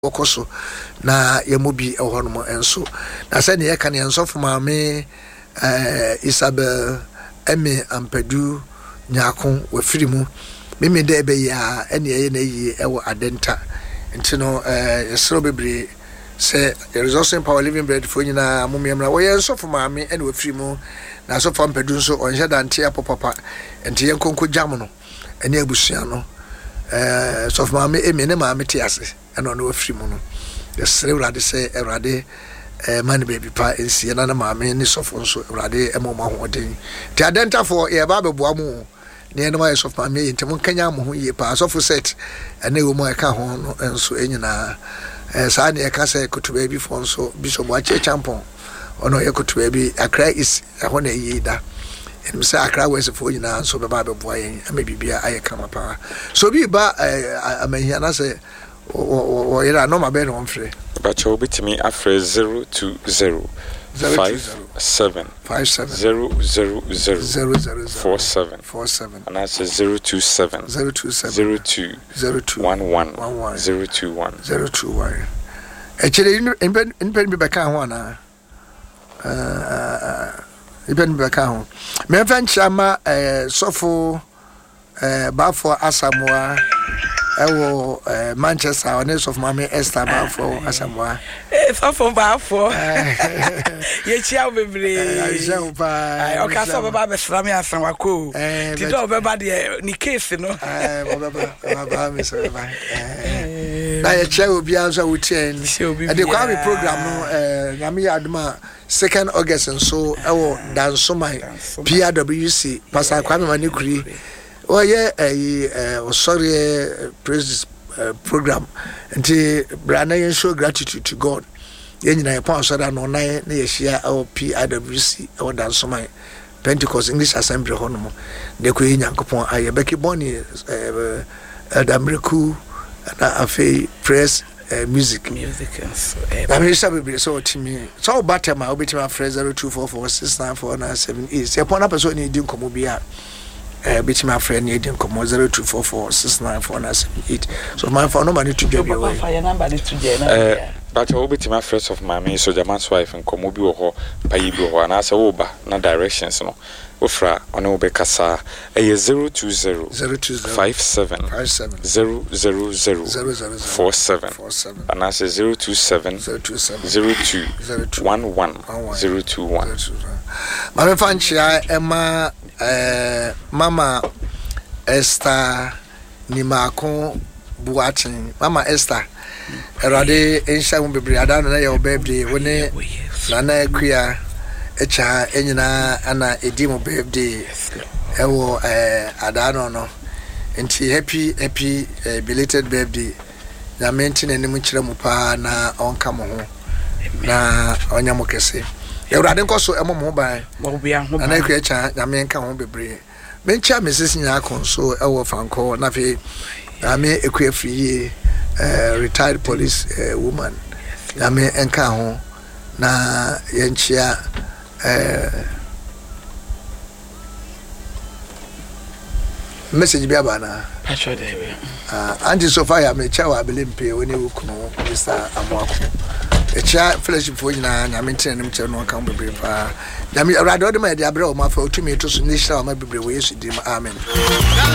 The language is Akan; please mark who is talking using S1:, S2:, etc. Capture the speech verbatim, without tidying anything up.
S1: Okoso na yemobi ehonom enso na se ne ye kan ensofo maame eh Isabel Emi Ampadu Nyakon wafirimu meme de be ya ene ye na yi ewo adenta nti no eh yesro bebre se resource power living bread fo nyina momiamra wo ye ensofo maame ene wafirimu na sofo Ampadu nso onhye dante apopapa nti ye nkonko jam no ene abusua no eh sofo maame Emi ne maame te ase eno no afiri mu no yesre urade se urade eh man baby pa ensie na na maame ni sofo nso urade emoma hoden ti adenta for ye ba beboa mu ne eno ma sofo maame ye ntemo kanya mo ho ye pa sofo set ene wo mo eka ho no enso enyina eh sa ne eka se kutuba bi fo nso bishop wache champon ono ye kutuba bi Accra is ho na yi da enim se Accra wese fo nyina nso be ba beboa ye ama bibia aye kama pa so bi ba amahia na se o ira no mabe no mfre
S2: bacha obitimi afre zero two zero five seven five seven zero zero zero
S1: zero zero
S2: four seven
S1: four seven
S2: and that's zero two seven
S1: zero two seven
S2: zero two
S1: zero two
S2: one one zero two one
S1: zero two one actually in pen in pen be back ho na uh in pen be back ho me fan chama eh sofo eh bafo Asamoah ewo eh Manchester honest of Mama Esther Bafo Asamoah
S3: eh Fafo Bafo ye chia bebre
S1: eh je upa
S3: o ka so baba be sra me asanwa ko ti do baba de ni case no
S1: eh baba baba me so baba eh na ye chia obi anso wutie ni e de kwa me program no eh nyame aduma second August nso ewo dansoman P R W C Pastor Kwame Manikuri oh yeah eh sorry praise program nti brana yen show gratitude to God yen nyina ye pon so da no na ye na ye hia o P R W C o dansoman Pentecost English Assembly hono de ko Nyankopon aye beki boni eh Adamreku na afi praise music
S3: music so
S1: na me sabe be so timi so batema obetima phrase zero two four four six nine four nine seven eight se pon na person ni di nkomo bia eh bit my friend need come zero two four four six nine four nine seven eight so my phone number need to job you
S3: your number need to join
S2: eh but o bit my friends of my me so German's wife nkomo bi wo ho payi bi ho na se wo ba na directions no ofra ono be kasa eh zero two zero five seven zero zero zero four seven and I say zero two seven zero two one one zero two one
S1: Mama fanchia Emma eh Mama Esther Nimako Buatin Mama Esther erade ensha wo bebre ada na your birthday woni nana akua echa enyina ana edi mo birthday ewo eh ada no no enti happy happy uh, belated birthday na maintain anim kire mu pa na onka mo ho na onya mo kese Eurade nkoso emo mo ban
S3: mo bia ho ban
S1: na akua echa na me nka ho bebre mencha Missus Nyakon so ewo fanko na fe na me akua free uh, retired police uh, woman na me enka ho na yenchia uh, message bia bana
S3: patcho dey
S1: ah anti Sophia me chawa belimpe woni wukuno Mister Amoako echa fellowship for nyina nyame ntenem che no kan bebre pa nyame awrade odema de abre o ma fa otumi to so ni hira o ma bebre we Yesu dim amen.